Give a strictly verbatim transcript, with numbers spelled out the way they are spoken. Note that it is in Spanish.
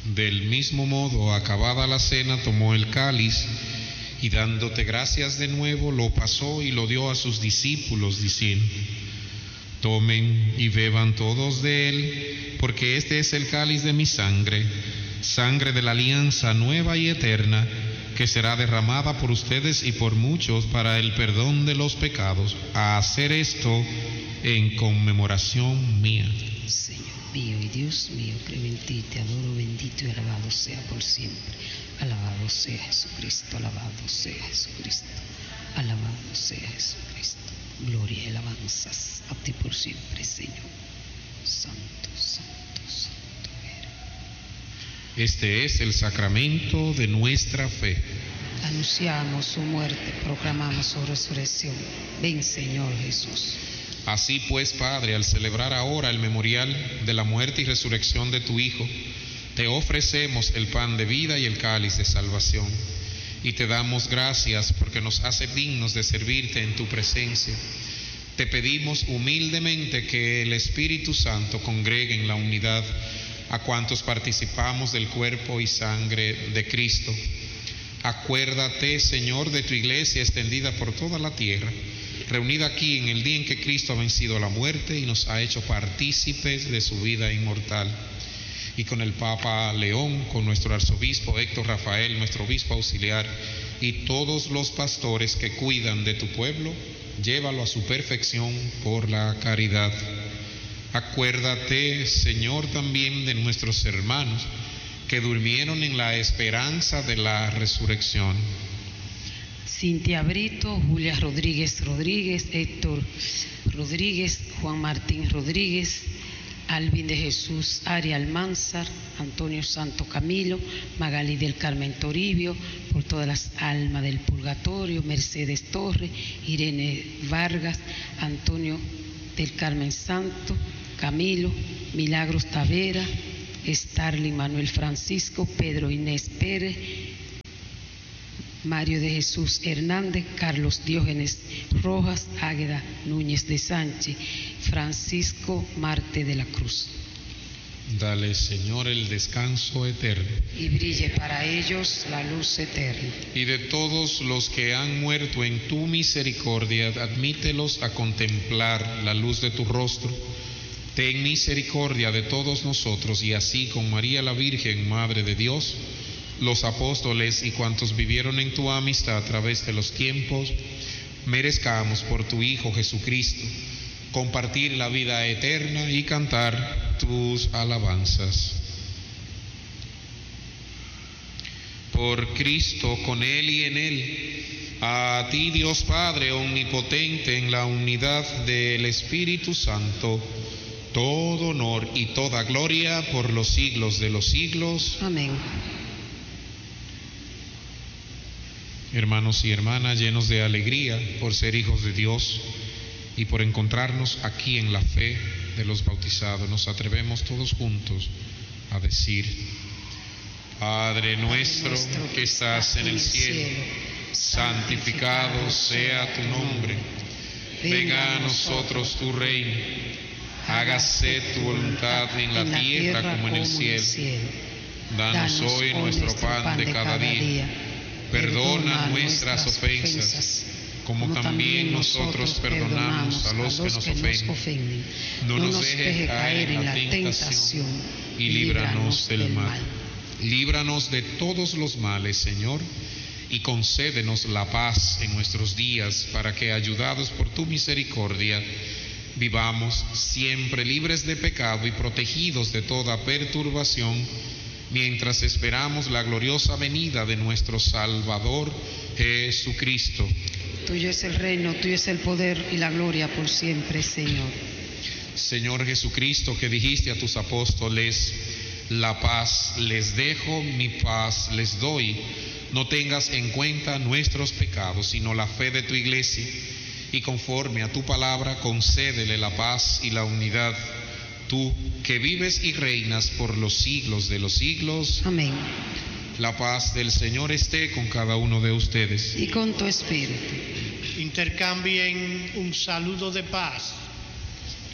Del mismo modo, acabada la cena, tomó el cáliz y dándote gracias de nuevo, lo pasó y lo dio a sus discípulos, diciendo: tomen y beban todos de él, porque este es el cáliz de mi sangre, sangre de la alianza nueva y eterna, que será derramada por ustedes y por muchos para el perdón de los pecados. A hacer esto en conmemoración mía. Señor mío y Dios mío, creo en ti, te adoro, bendito y alabado sea por siempre. Alabado sea Jesucristo, alabado sea Jesucristo, alabado sea Jesucristo. Gloria y alabanzas a ti por siempre, Señor. Santo, santo, santo eres. Este es el sacramento de nuestra fe. Anunciamos su muerte, proclamamos su resurrección. Ven, Señor Jesús. Así pues, Padre, al celebrar ahora el memorial de la muerte y resurrección de tu Hijo, te ofrecemos el pan de vida y el cáliz de salvación, y te damos gracias porque nos hace dignos de servirte en tu presencia. Te pedimos humildemente que el Espíritu Santo congregue en la unidad a cuantos participamos del cuerpo y sangre de Cristo. Acuérdate, Señor, de tu iglesia extendida por toda la tierra, reunida aquí en el día en que Cristo ha vencido la muerte y nos ha hecho partícipes de su vida inmortal. Y con el Papa León, con nuestro arzobispo Héctor Rafael, nuestro obispo auxiliar, y todos los pastores que cuidan de tu pueblo, llévalo a su perfección por la caridad. Acuérdate, Señor, también de nuestros hermanos que durmieron en la esperanza de la resurrección. Cintia Brito, Julia Rodríguez Rodríguez, Héctor Rodríguez, Juan Martín Rodríguez, Alvin de Jesús Ari Almanzar, Antonio Santo Camilo, Magali del Carmen Toribio, por todas las almas del purgatorio, Mercedes Torres, Irene Vargas, Antonio del Carmen Santo, Camilo, Milagros Tavera, Starling Manuel Francisco, Pedro Inés Pérez, Mario de Jesús Hernández, Carlos Diógenes Rojas, Águeda Núñez de Sánchez, Francisco Marte de la Cruz. Dale, Señor, el descanso eterno. Y brille para ellos la luz eterna. Y de todos los que han muerto en tu misericordia, admítelos a contemplar la luz de tu rostro. Ten misericordia de todos nosotros, y así con María la Virgen, Madre de Dios, los apóstoles y cuantos vivieron en tu amistad a través de los tiempos, merezcamos por tu Hijo Jesucristo compartir la vida eterna y cantar tus alabanzas. Por Cristo, con Él y en Él, a ti Dios Padre omnipotente, en la unidad del Espíritu Santo, todo honor y toda gloria por los siglos de los siglos. Amén. Hermanos y hermanas, llenos de alegría por ser hijos de Dios y por encontrarnos aquí en la fe de los bautizados, nos atrevemos todos juntos a decir: Padre nuestro que estás en el cielo, santificado sea tu nombre. Venga a nosotros tu reino. Hágase tu voluntad en la tierra como en el cielo. Danos hoy nuestro pan de cada día. Perdona nuestras ofensas, como también nosotros perdonamos a los que nos ofenden. No nos dejes caer en la tentación y líbranos del mal. Líbranos de todos los males, Señor, y concédenos la paz en nuestros días, para que, ayudados por tu misericordia, vivamos siempre libres de pecado y protegidos de toda perturbación, mientras esperamos la gloriosa venida de nuestro Salvador Jesucristo. Tuyo es el reino, tuyo es el poder y la gloria por siempre, Señor. Señor Jesucristo, que dijiste a tus apóstoles: la paz les dejo, mi paz les doy. No tengas en cuenta nuestros pecados, sino la fe de tu iglesia, y conforme a tu palabra concédele la paz y la unidad. Tú que vives y reinas por los siglos de los siglos. Amén. La paz del Señor esté con cada uno de ustedes. Y con tu espíritu. Intercambien un saludo de paz.